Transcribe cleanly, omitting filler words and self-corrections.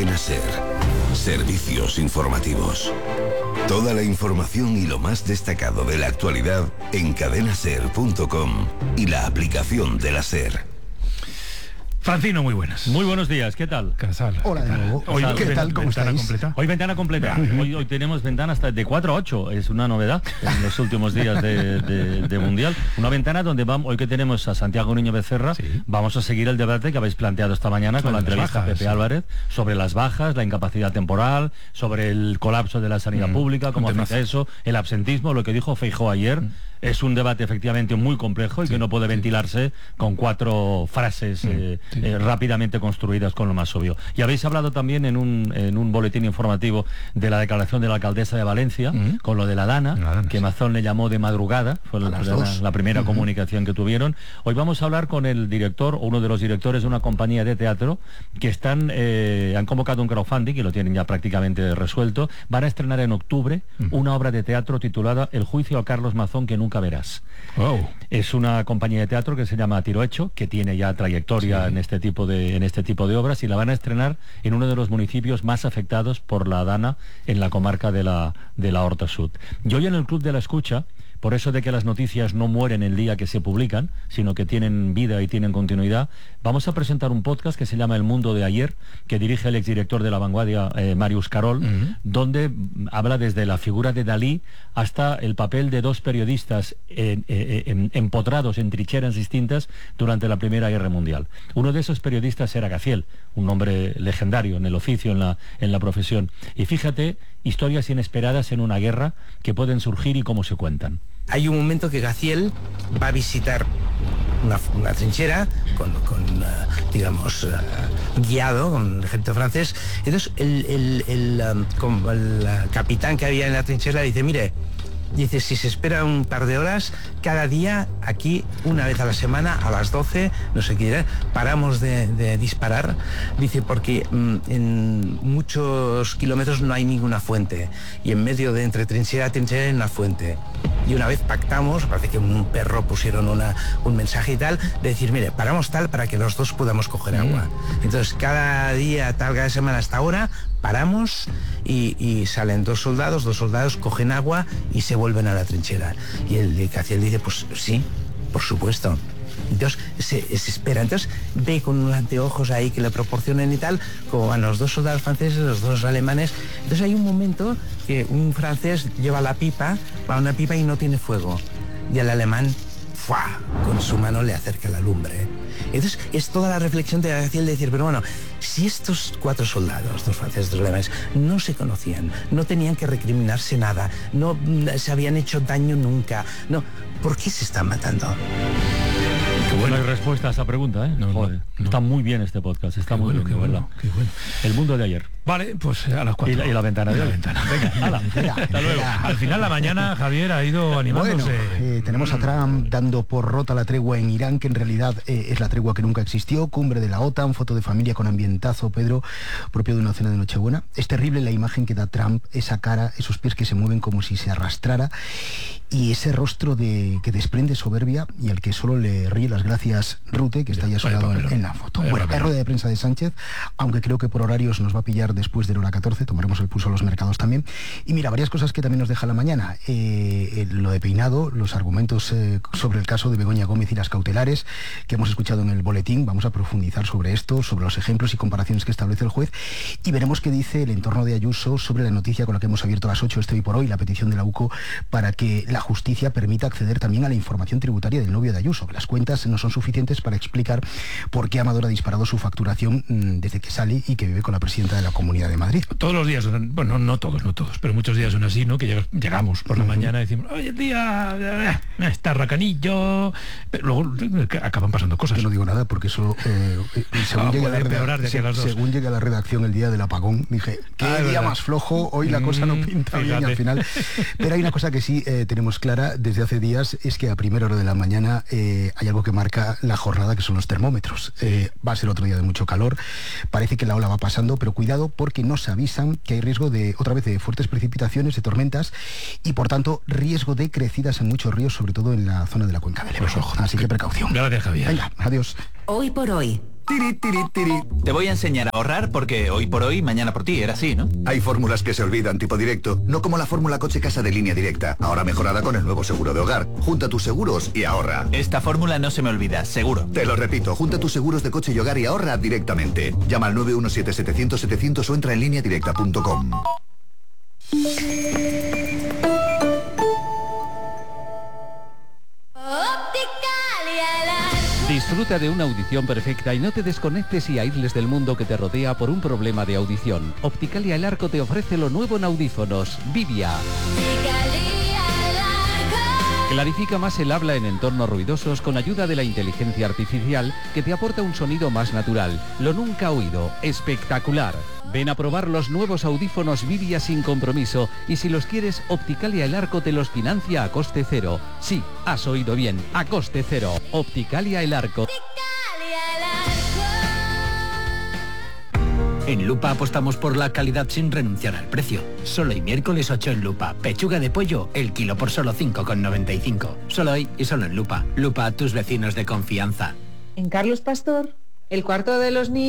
Cadena SER. Servicios informativos. Toda la información y lo más destacado de la actualidad en cadenaser.com y la aplicación de la SER. Francino, muy buenas. Muy buenos días, ¿qué tal? Casal. Hola de nuevo. Hoy, ¿Qué tal? ¿Cómo ventana estáis? completa. Hoy ventana completa. Hoy tenemos ventana hasta de 4 a 8. Es una novedad en los últimos días de Mundial. Una ventana donde vamos, hoy que tenemos a Santiago Niño Becerra, sí, vamos a seguir el debate que habéis planteado esta mañana con la entrevista a Pepe Álvarez sobre las bajas, la incapacidad temporal, sobre el colapso de la sanidad pública, cómo afecta eso, el absentismo, lo que dijo Feijóo ayer. Es un debate efectivamente muy complejo y que no puede ventilarse con 4 frases rápidamente construidas con lo más obvio. Y habéis hablado también en un boletín informativo de la declaración de la alcaldesa de Valencia, con lo de la Dana, que Mazón le llamó de madrugada, fue la primera comunicación que tuvieron. Hoy vamos a hablar con el director, o uno de los directores de una compañía de teatro, que han convocado un crowdfunding y lo tienen ya prácticamente resuelto. Van a estrenar en octubre una obra de teatro titulada El juicio a Carlos Mazón que nunca verás. Es una compañía de teatro que se llama Tiro Hecho, que tiene ya trayectoria en este tipo de obras, y la van a estrenar en uno de los municipios más afectados por la Dana en la comarca de la Horta Sud. Y hoy en el Club de la Escucha, por eso de que las noticias no mueren el día que se publican, sino que tienen vida y tienen continuidad, vamos a presentar un podcast que se llama El Mundo de Ayer, que dirige el exdirector de La Vanguardia, Màrius Carol, donde habla desde la figura de Dalí hasta el papel de 2 periodistas empotrados en trincheras distintas durante la Primera Guerra Mundial. Uno de esos periodistas era Gaziel, un hombre legendario en el oficio, en la profesión. Y fíjate, historias inesperadas en una guerra que pueden surgir y cómo se cuentan. Hay un momento que Gaziel va a visitar una trinchera digamos, guiado con el ejército francés. Entonces el capitán que había en la trinchera dice, mire, dice, si se espera un par de horas, cada día aquí, una vez a la semana, a las 12, no sé qué, paramos de disparar. Dice, porque en muchos kilómetros no hay ninguna fuente. Y en medio de entre trinchera y trinchera hay una fuente. Y una vez pactamos, parece que un perro pusieron un mensaje y tal, de decir, mire, paramos tal para que los dos podamos coger agua. Entonces, cada día, tal, cada semana hasta ahora, paramos y salen dos soldados cogen agua y se vuelven a la trinchera. Y el Gaziel dice, pues sí, por supuesto. Entonces se espera, entonces ve con unos anteojos ahí que le proporcionan y tal, como van los 2 soldados franceses, los 2 alemanes. Entonces hay un momento que un francés lleva la pipa, va a una pipa y no tiene fuego. Y el alemán, ¡fua!, con su mano le acerca la lumbre. Entonces es toda la reflexión de Gaziel de decir, pero bueno, si estos 4 soldados, 2 franceses, 2 alemanes, no se conocían, no tenían que recriminarse nada, no se habían hecho daño nunca, no, ¿por qué se están matando? No hay respuesta a esa pregunta, ¿eh? Joder, está muy bien este podcast, está muy bien, ¿verdad? Qué bueno. El Mundo de Ayer. Vale, pues a las 4. Y la ventana de hoy. Venga, hala. Hasta luego. Al final la mañana, Javier, ha ido animándose. Bueno, tenemos a Trump dando por rota la tregua en Irán, que en realidad es la tregua que nunca existió. Cumbre de la OTAN, foto de familia con ambientazo, Pedro, propio de una cena de Nochebuena. Es terrible la imagen que da Trump, esa cara, esos pies que se mueven como si se arrastrara, y ese rostro que desprende soberbia y al que solo le ríe las gracias Rute, que está ya sonado en la foto. Bueno, hay rueda de prensa de Sánchez, aunque creo que por horarios nos va a pillar después de la hora 14, tomaremos el pulso a los mercados también. Y mira, varias cosas que también nos deja la mañana. Lo de Peinado, los argumentos sobre el caso de Begoña Gómez y las cautelares que hemos escuchado en el boletín. Vamos a profundizar sobre esto, sobre los ejemplos y comparaciones que establece el juez, y veremos qué dice el entorno de Ayuso sobre la noticia con la que hemos abierto a las 8 Hoy por Hoy, la petición de la UCO para que la justicia permita acceder también a la información tributaria del novio de Ayuso. Las cuentas no son suficientes para explicar por qué Amador ha disparado su facturación desde que sale y que vive con la presidenta de la Comunidad de Madrid. Todos los días, bueno, no todos, pero muchos días son así, ¿no? Que llegamos por la mañana y decimos, hoy el día está racanillo, pero luego acaban pasando cosas. Yo no digo nada porque eso, según llegue a la redacción el día del apagón, dije, qué día más flojo, hoy la cosa no pinta bien al final. Pero hay una cosa que sí tenemos clara desde hace días, es que a primera hora de la mañana hay algo que marca la jornada, que son los termómetros. Va a ser otro día de mucho calor, parece que la ola va pasando, pero cuidado porque nos avisan que hay riesgo de, otra vez, de fuertes precipitaciones, de tormentas y por tanto riesgo de crecidas en muchos ríos, sobre todo en la zona de la cuenca del Ebro. Así que precaución. Gracias, Javier. Venga, adiós. Hoy por hoy. Tiri, tiri, tiri. Te voy a enseñar a ahorrar porque hoy por hoy, mañana por ti, era así, ¿no? Hay fórmulas que se olvidan, tipo directo, no como la fórmula coche-casa de Línea Directa, ahora mejorada con el nuevo seguro de hogar. Junta tus seguros y ahorra. Esta fórmula no se me olvida, seguro. Te lo repito, junta tus seguros de coche y hogar y ahorra directamente. Llama al 917-700-700 o entra en lineadirecta.com. Disfruta de una audición perfecta y no te desconectes y aísles del mundo que te rodea por un problema de audición. Opticalia El Arco te ofrece lo nuevo en audífonos, Vivia. Clarifica más el habla en entornos ruidosos con ayuda de la inteligencia artificial que te aporta un sonido más natural. Lo nunca oído, espectacular. Ven a probar los nuevos audífonos Vivia sin compromiso y si los quieres, Opticalia El Arco te los financia a coste cero. Sí, has oído bien, a coste cero. Opticalia El Arco. En Lupa apostamos por la calidad sin renunciar al precio. Solo hoy miércoles 8 en Lupa. Pechuga de pollo, el kilo por solo 5,95. Solo hoy y solo en Lupa. Lupa, tus vecinos de confianza. En Carlos Pastor, el cuarto de los niños.